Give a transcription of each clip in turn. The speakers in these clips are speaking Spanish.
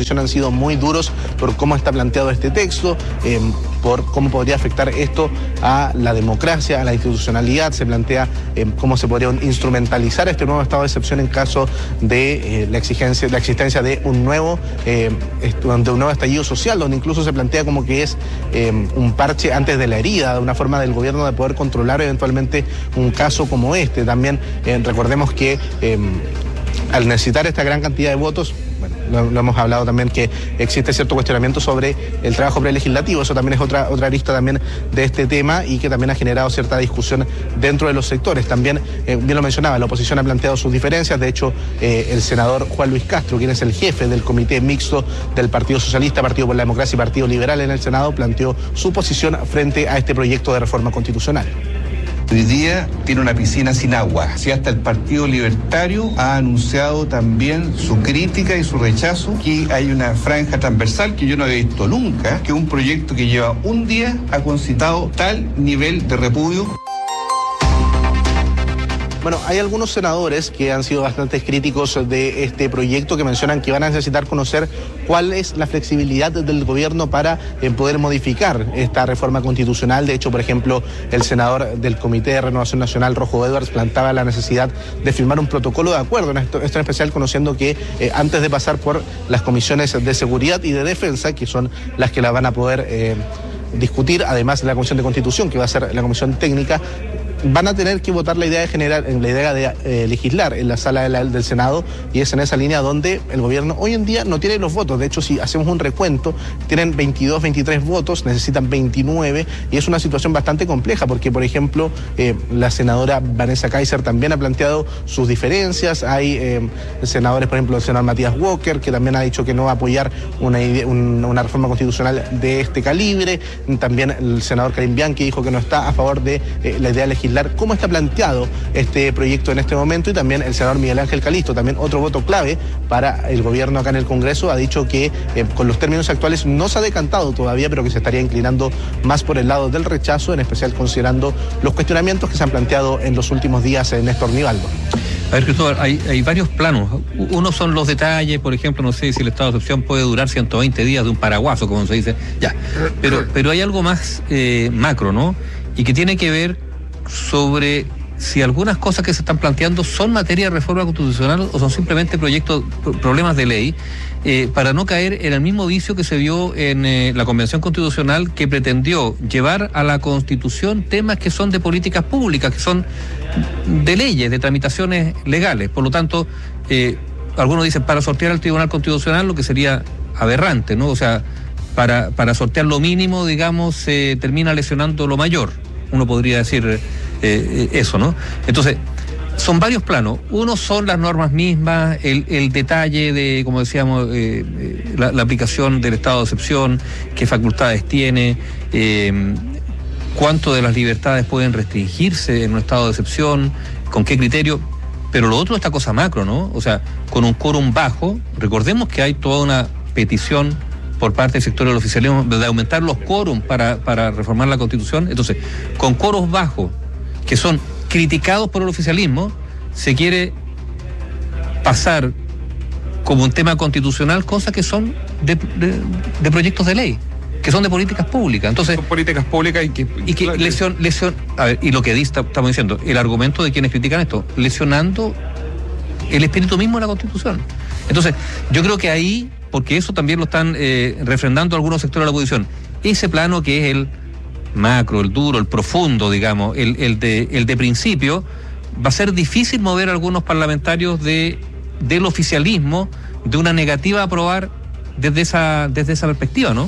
oposición han sido muy duros por cómo está planteado este texto, por cómo podría afectar esto a la democracia, a la institucionalidad. Se plantea cómo se podría instrumentalizar este nuevo estado de excepción en caso de la existencia de un nuevo estallido social, donde incluso se plantea como que es un parche antes de la herida, de una forma del gobierno de poder controlar eventualmente un caso como este. También recordemos que al necesitar esta gran cantidad de votos, bueno, lo hemos hablado también, que existe cierto cuestionamiento sobre el trabajo prelegislativo. Eso también es otra arista también de este tema, y que también ha generado cierta discusión dentro de los sectores. También, bien lo mencionaba, la oposición ha planteado sus diferencias. De hecho, el senador Juan Luis Castro, quien es el jefe del comité mixto del Partido Socialista, Partido por la Democracia y Partido Liberal en el Senado, planteó su posición frente a este proyecto de reforma constitucional. Hoy día tiene una piscina sin agua. Así hasta el Partido Libertario ha anunciado también su crítica y su rechazo. Aquí hay una franja transversal que yo no había visto nunca, que un proyecto que lleva un día ha concitado tal nivel de repudio. Bueno, hay algunos senadores que han sido bastante críticos de este proyecto, que mencionan que van a necesitar conocer cuál es la flexibilidad del gobierno para poder modificar esta reforma constitucional. De hecho, por ejemplo, el senador del Comité de Renovación Nacional, Rojo Edwards, planteaba la necesidad de firmar un protocolo de acuerdo, esto en especial conociendo que antes de pasar por las comisiones de seguridad y de defensa, que son las que la van a poder discutir, además de la Comisión de Constitución, que va a ser la comisión técnica, van a tener que votar la idea de legislar en la sala del Senado, y es en esa línea donde el gobierno hoy en día no tiene los votos. De hecho, si hacemos un recuento, tienen 22, 23 votos, necesitan 29, y es una situación bastante compleja porque, por ejemplo, la senadora Vanessa Kaiser también ha planteado sus diferencias. Hay senadores, por ejemplo, el senador Matías Walker, que también ha dicho que no va a apoyar una reforma constitucional de este calibre. También el senador Karim Bianchi dijo que no está a favor de la idea de legislar cómo está planteado este proyecto en este momento. Y también el senador Miguel Ángel Calisto, también otro voto clave para el gobierno acá en el Congreso, ha dicho que con los términos actuales no se ha decantado todavía, pero que se estaría inclinando más por el lado del rechazo, en especial considerando los cuestionamientos que se han planteado en los últimos días en Néstor Nivaldo. A ver, Cristóbal, hay varios planos. Uno son los detalles, por ejemplo, no sé si el estado de excepción puede durar 120 días de un paraguaso, como se dice, ya. Pero hay algo más macro, ¿no? Y que tiene que ver sobre si algunas cosas que se están planteando son materia de reforma constitucional o son simplemente problemas de ley, para no caer en el mismo vicio que se vio en la Convención Constitucional, que pretendió llevar a la Constitución temas que son de políticas públicas, que son de leyes, de tramitaciones legales. Por lo tanto, algunos dicen para sortear al Tribunal Constitucional, lo que sería aberrante, ¿no? O sea, para sortear lo mínimo, digamos, se termina lesionando lo mayor. Uno podría decir eso, ¿no? Entonces, son varios planos. Uno son las normas mismas, el detalle de, como decíamos, la aplicación del estado de excepción, qué facultades tiene, cuánto de las libertades pueden restringirse en un estado de excepción, con qué criterio. Pero lo otro es esta cosa macro, ¿no? O sea, con un quórum bajo, recordemos que hay toda una petición por parte del sector del oficialismo de aumentar los quórums para reformar la Constitución. Entonces, con quórums bajos, que son criticados por el oficialismo, se quiere pasar como un tema constitucional cosas que son de proyectos de ley, que son de políticas públicas. Entonces, son políticas públicas y que a ver, y lo que estamos diciendo, el argumento de quienes critican esto, lesionando el espíritu mismo de la Constitución. Entonces, yo creo que ahí, porque eso también lo están refrendando algunos sectores de la oposición, ese plano que es el macro, el duro, el profundo, digamos, el de principio, va a ser difícil mover a algunos parlamentarios del oficialismo de una negativa a aprobar desde esa perspectiva, ¿no?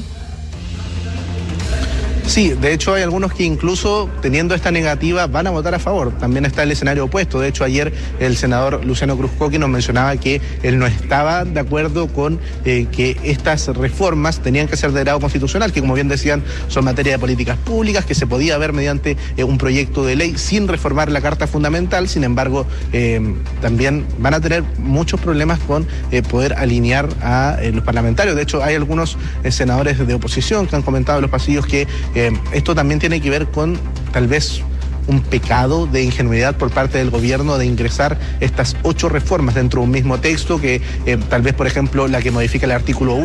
Sí, de hecho hay algunos que incluso teniendo esta negativa van a votar a favor. También está el escenario opuesto. De hecho, ayer el senador Luciano Cruzcoque nos mencionaba que él no estaba de acuerdo con que estas reformas tenían que ser de grado constitucional, que como bien decían son materia de políticas públicas, que se podía ver mediante un proyecto de ley sin reformar la Carta Fundamental. Sin embargo, también van a tener muchos problemas con poder alinear a los parlamentarios. De hecho, hay algunos senadores de oposición que han comentado en los pasillos que esto también tiene que ver con tal vez un pecado de ingenuidad por parte del gobierno de ingresar estas 8 reformas dentro de un mismo texto, que tal vez, por ejemplo, la que modifica el artículo 1